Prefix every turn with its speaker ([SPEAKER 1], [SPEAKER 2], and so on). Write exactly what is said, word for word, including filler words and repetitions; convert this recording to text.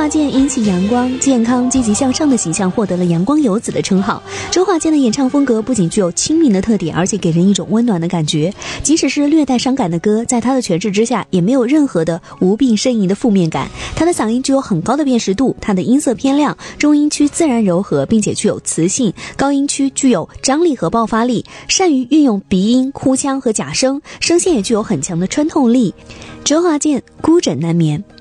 [SPEAKER 1] 华健因其阳光、健康、积极向上的形象获得了阳光游子的称号。周华健的演唱风格不仅具有亲民的特点，而且给人一种温暖的感觉。即使是略带伤感的歌，在他的诠释之下也没有任何的无病呻吟的负面感。他的嗓音具有很高的辨识度，他的音色偏亮，中音区自然柔和并且具有磁性，高音区具有张力和爆发力，善于运用鼻音、哭腔和假声，声线也具有很强的穿透力。周华健孤枕难眠。